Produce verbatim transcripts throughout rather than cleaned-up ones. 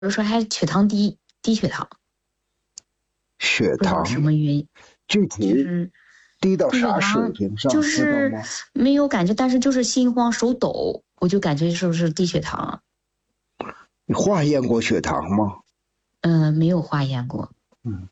有时候还血糖低，低血糖， 血不知道糖什么原因， 具就体是低到低血啥水糖平上， 就知道是吗？ 没有感觉，但是就是心慌手抖，我就感觉是不是低血糖？ 你化验过血糖吗？ 嗯，没有化验过。 嗯，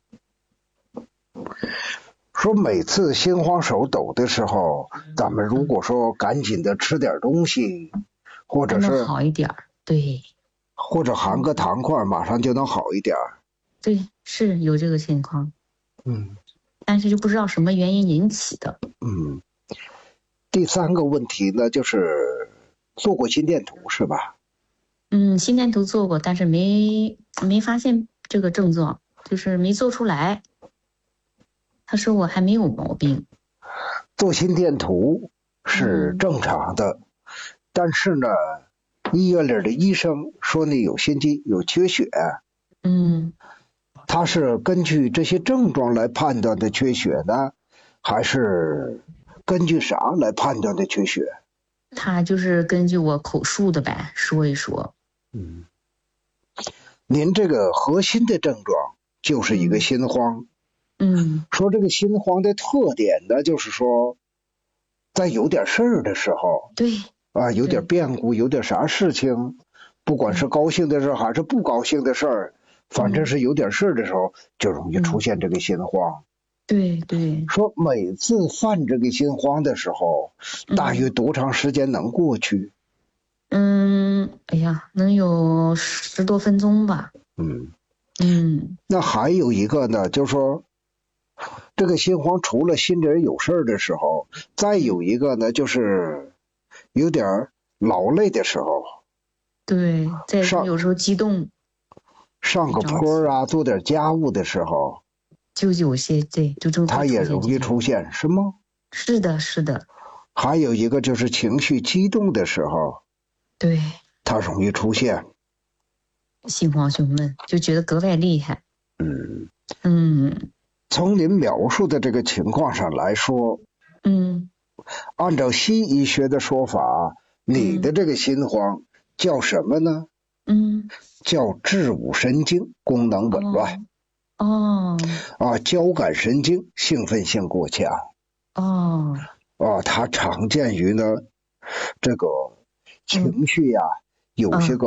说每次心慌手抖的时候，咱们如果说赶紧的吃点东西，或者还能是好一点儿，对或者含个糖块，马上就能好一点。 对，是有这个情况， 嗯但是就不知道什么原因引起的。 嗯。第三个问题呢，就是做过心电图是吧？ 嗯，心电图做过，但是没没发现这个症状，就是没做出来。他说我还没有毛病。 做心电图是正常的，嗯、但是呢，医院里的医生说你有心肌有缺血。 嗯， 他是根据这些症状来判断的缺血呢，还是根据啥来判断的缺血？ 他就是根据我口述的呗，说一说。 嗯，您这个核心的症状就是一个心慌。 嗯， 说这个心慌的特点呢，就是说，在有点事儿的时候， 对啊，有点变故，有点啥事情，不管是高兴的事还是不高兴的事儿，反正是有点事儿的时候，就容易出现这个心慌。 对对。 说每次犯这个心慌的时候，大约多长时间能过去？ 嗯，哎呀，能有十多分钟吧。 嗯嗯， 那还有一个呢，就是说，这个心慌除了心里有事儿的时候，再有一个呢，就是有点劳累的时候。 对，在上有时候激动， 上个坡啊，做点家务的时候， 就有些对，就正它也容易出现，是吗？ 是的，是的。 还有一个就是情绪激动的时候， 对， 它容易出现心慌胸闷，就觉得格外厉害。 嗯嗯， 从您描述的这个情况上来说， 嗯， 按照西医学的说法，你的这个心慌叫什么呢？ 嗯， 叫质五神经功能紊乱。 哦， 啊，交感神经兴奋性过强。 哦， 啊，它常见于呢，这个情绪呀、嗯，有些个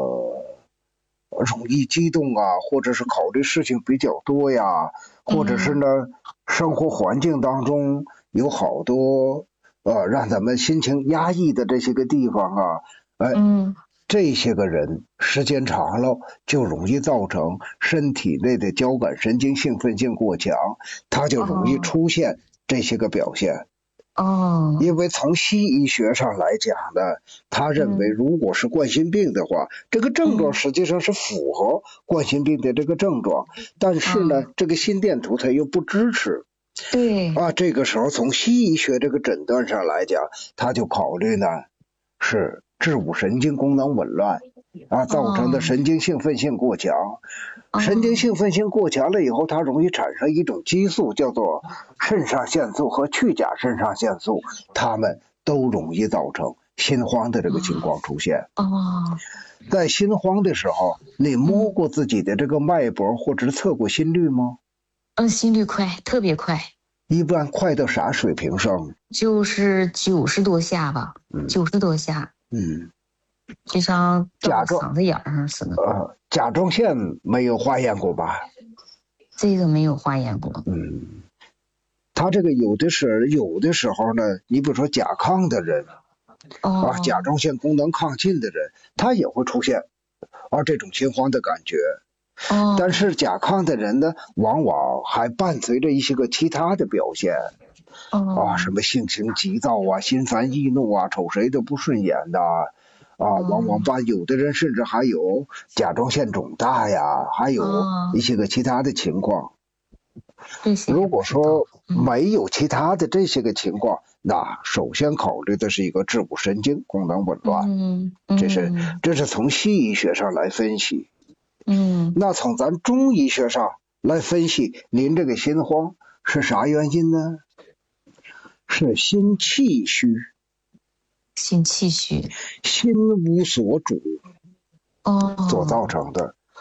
容易激动啊，或者是考虑事情比较多呀，或者是呢，生活环境当中有好多呃让咱们心情压抑的这些个地方啊，哎， 嗯， 这些个人时间长了就容易造成身体内的交感神经兴奋性过强，它就容易出现这些个表现。 哦， 因为从西医学上来讲呢，他认为如果是冠心病的话，嗯、这个症状实际上是符合冠心病的这个症状，嗯、但是呢，嗯、这个心电图它又不支持。 对啊，这个时候从西医学这个诊断上来讲，他就考虑呢是质五神经功能紊乱啊造成的神经兴奋性过强。哦、神经兴奋性过强了以后，它容易产生一种激素，叫做肾上腺素和去甲肾上腺素，它们都容易造成心慌的这个情况出现。 哦， 在心慌的时候，你摸过自己的这个脉搏或者测过心率吗？ 嗯，心率快，特别快。 一般快到啥水平上？ 就是九十多下吧，九十、嗯、多下。嗯，就像到嗓子眼上似的。 呃，甲状腺没有化验过吧？ 这个没有化验过。 嗯，他这个有的是，有的时候呢，你比如说甲亢的人，哦、啊，甲状腺功能亢进的人，他也会出现啊这种心慌的感觉。哦，但是甲亢的人呢，往往还伴随着一些个其他的表现。哦，啊，什么性情急躁啊，心烦易怒啊，瞅谁都不顺眼的啊，往往伴有的人甚至还有甲状腺肿大呀，还有一些个其他的情况。如果说没有其他的这些个情况，嗯、那首先考虑的是一个质五神经功能紊乱。嗯，嗯这是这是从西医学上来分析。嗯，那从咱中医学上来分析，您这个心慌是啥原因呢？是心气虚。 心气虚， 心无所主，哦，所造成的。